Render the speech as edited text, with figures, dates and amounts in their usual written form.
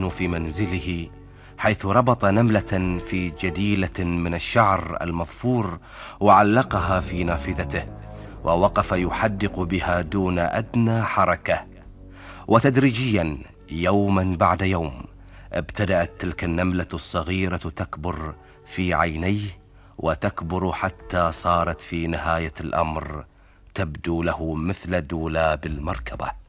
في منزله، حيث ربط نملة في جديلة من الشعر المظفور وعلقها في نافذته، ووقف يحدق بها دون أدنى حركة. وتدريجيا يوما بعد يوم ابتدأت تلك النملة الصغيرة تكبر في عينيه، وتكبر حتى صارت في نهاية الأمر تبدو له مثل دولاب المركبة.